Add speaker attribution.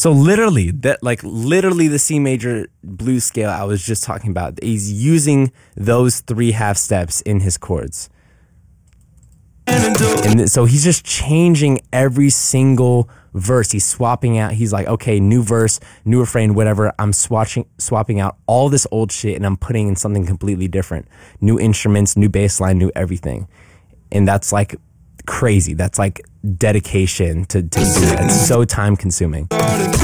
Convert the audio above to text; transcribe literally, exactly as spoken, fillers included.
Speaker 1: So literally, that like literally the C major blues scale I was just talking about, he's using those three half steps in his chords. And th- so he's just changing every single verse. He's swapping out. He's like, okay, new verse, new refrain, whatever. I'm swatching, swapping out all this old shit and I'm putting in something completely different. New instruments, new bass line, new everything. And that's like crazy. That's like dedication to, to do that. It's so time consuming.